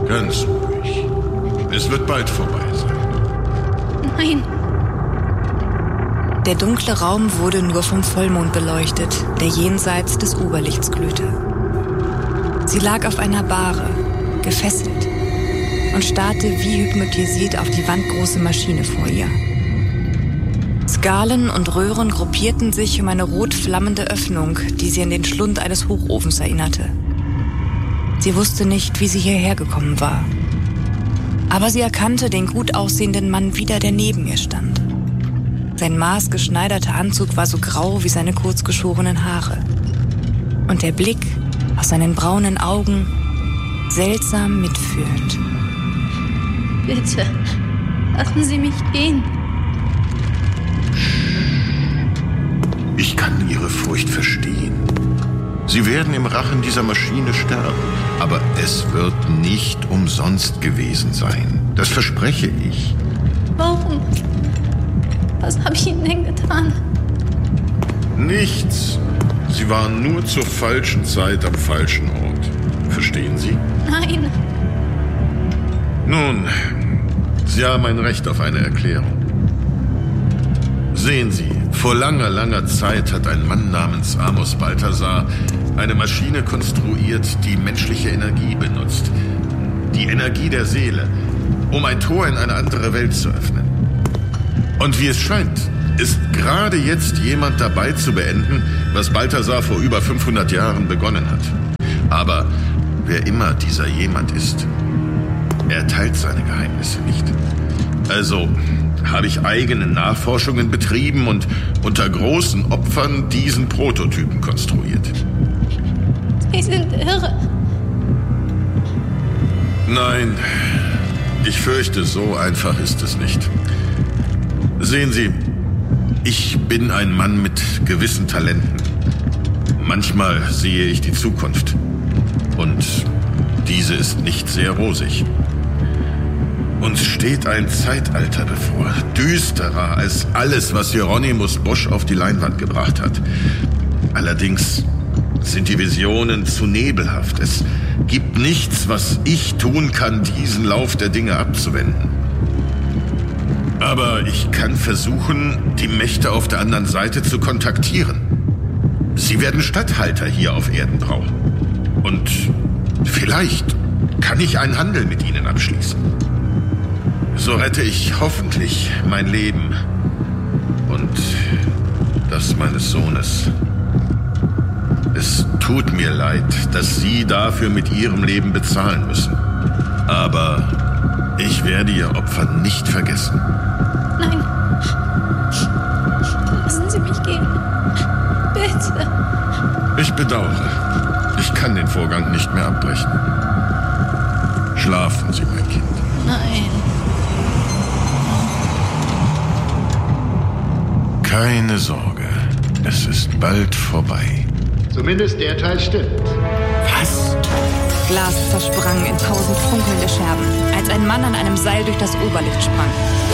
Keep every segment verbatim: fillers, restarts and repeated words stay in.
Ganz ruhig. Es wird bald vorbei sein. Nein. Der dunkle Raum wurde nur vom Vollmond beleuchtet, der jenseits des Oberlichts glühte. Sie lag auf einer Bahre, gefesselt, und starrte wie hypnotisiert auf die wandgroße Maschine vor ihr. Skalen und Röhren gruppierten sich um eine rot flammende Öffnung, die sie an den Schlund eines Hochofens erinnerte. Sie wusste nicht, wie sie hierher gekommen war. Aber sie erkannte den gut aussehenden Mann wieder, der neben ihr stand. Sein maßgeschneiderter Anzug war so grau wie seine kurzgeschorenen Haare. Und der Blick aus seinen braunen Augen seltsam mitfühlend. Bitte, lassen Sie mich gehen. Ich kann Ihre Furcht verstehen. Sie werden im Rachen dieser Maschine sterben. Aber es wird nicht umsonst gewesen sein. Das verspreche ich. Warum? Was habe ich Ihnen denn getan? Nichts. Sie waren nur zur falschen Zeit am falschen Ort. Verstehen Sie? Nein. Nun, Sie haben ein Recht auf eine Erklärung. Sehen Sie, vor langer, langer Zeit hat ein Mann namens Amos Balthasar eine Maschine konstruiert, die menschliche Energie benutzt. Die Energie der Seele, um ein Tor in eine andere Welt zu öffnen. Und wie es scheint, ist gerade jetzt jemand dabei zu beenden, was Balthasar vor über fünfhundert Jahren begonnen hat. Aber wer immer dieser jemand ist, er teilt seine Geheimnisse nicht. Also habe ich eigene Nachforschungen betrieben und unter großen Opfern diesen Prototypen konstruiert. Sie sind irre. Nein, ich fürchte, so einfach ist es nicht. Sehen Sie, ich bin ein Mann mit gewissen Talenten. Manchmal sehe ich die Zukunft. Und diese ist nicht sehr rosig. Uns steht ein Zeitalter bevor, düsterer als alles, was Hieronymus Bosch auf die Leinwand gebracht hat. Allerdings sind die Visionen zu nebelhaft. Es gibt nichts, was ich tun kann, diesen Lauf der Dinge abzuwenden. Aber ich kann versuchen, die Mächte auf der anderen Seite zu kontaktieren. Sie werden Statthalter hier auf Erden brauchen. Und vielleicht kann ich einen Handel mit ihnen abschließen. So rette ich hoffentlich mein Leben und das meines Sohnes. Es tut mir leid, dass Sie dafür mit Ihrem Leben bezahlen müssen. Aber ich werde Ihr Opfer nicht vergessen. Nein. Lassen Sie mich gehen. Bitte. Ich bedauere. Ich kann den Vorgang nicht mehr abbrechen. Schlafen Sie, mein Kind. Nein. Keine Sorge. Es ist bald vorbei. Zumindest der Teil stimmt. Was? Glas zersprang in tausend funkelnde Scherben, als ein Mann an einem Seil durch das Oberlicht sprang.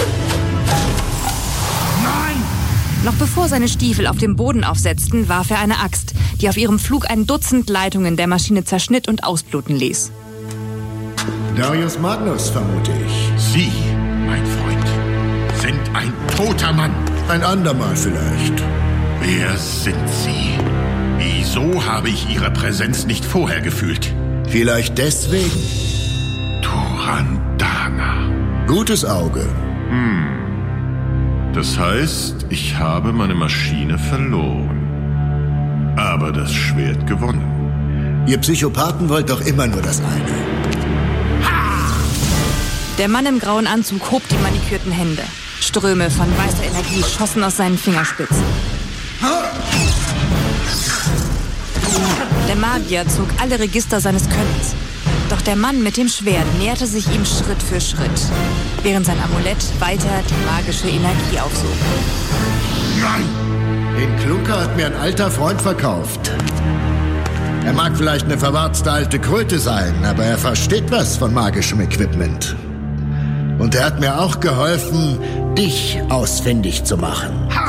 Nein! Noch bevor seine Stiefel auf dem Boden aufsetzten, warf er eine Axt, die auf ihrem Flug ein Dutzend Leitungen der Maschine zerschnitt und ausbluten ließ. Darius Magnus, vermute ich. Sie, mein Freund, sind ein toter Mann. Ein andermal vielleicht. Wer sind Sie? Wieso habe ich Ihre Präsenz nicht vorher gefühlt? Vielleicht deswegen. Turandana. Gutes Auge. Hm. Das heißt, ich habe meine Maschine verloren. Aber das Schwert gewonnen. Ihr Psychopathen wollt doch immer nur das eine. Der Mann im grauen Anzug hob die manikürten Hände. Ströme von weißer Energie schossen aus seinen Fingerspitzen. Der Magier zog alle Register seines Könnens. Doch der Mann mit dem Schwert näherte sich ihm Schritt für Schritt, während sein Amulett weiter die magische Energie aufsog. Nein! Den Klunker hat mir ein alter Freund verkauft. Er mag vielleicht eine verwarzte alte Kröte sein, aber er versteht was von magischem Equipment. Und er hat mir auch geholfen, dich ausfindig zu machen.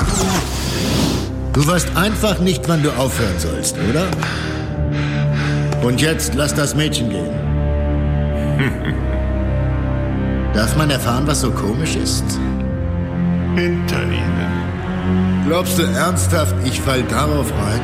Du weißt einfach nicht, wann du aufhören sollst, oder? Und jetzt lass das Mädchen gehen. Darf man erfahren, was so komisch ist? Hinter Ihnen. Glaubst du ernsthaft, ich fall darauf rein?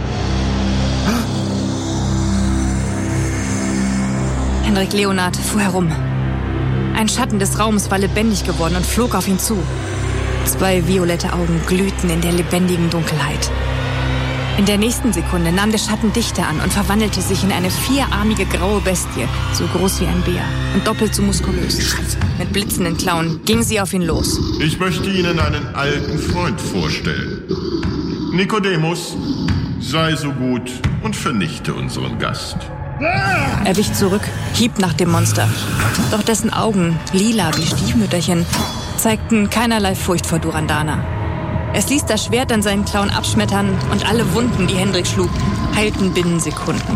Henrik Leonard fuhr herum. Ein Schatten des Raums war lebendig geworden und flog auf ihn zu. Zwei violette Augen glühten in der lebendigen Dunkelheit. In der nächsten Sekunde nahm der Schatten dichter an und verwandelte sich in eine vierarmige graue Bestie, so groß wie ein Bär und doppelt so muskulös. Mit blitzenden Klauen ging sie auf ihn los. Ich möchte Ihnen einen alten Freund vorstellen. Nikodemus, sei so gut und vernichte unseren Gast. Er wich zurück, hieb nach dem Monster. Doch dessen Augen, lila wie Stiefmütterchen, zeigten keinerlei Furcht vor Durandana. Es ließ das Schwert an seinen Klauen abschmettern und alle Wunden, die Hendrik schlug, heilten binnen Sekunden.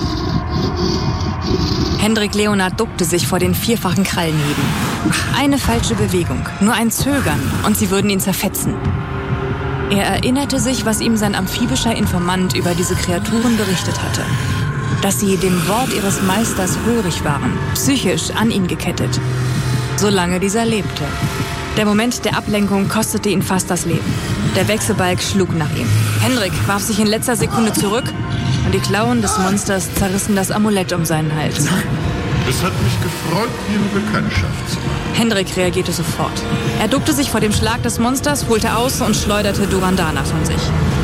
Hendrik Leonard duckte sich vor den vierfachen Krallenhieben. Eine falsche Bewegung, nur ein Zögern und sie würden ihn zerfetzen. Er erinnerte sich, was ihm sein amphibischer Informant über diese Kreaturen berichtet hatte. Dass sie dem Wort ihres Meisters hörig waren, psychisch an ihn gekettet. Solange dieser lebte. Der Moment der Ablenkung kostete ihn fast das Leben. Der Wechselbalg schlug nach ihm. Hendrik warf sich in letzter Sekunde zurück und die Klauen des Monsters zerrissen das Amulett um seinen Hals. Es hat mich gefreut, Ihre Bekanntschaft zu machen. Hendrik reagierte sofort. Er duckte sich vor dem Schlag des Monsters, holte aus und schleuderte Durandana von sich.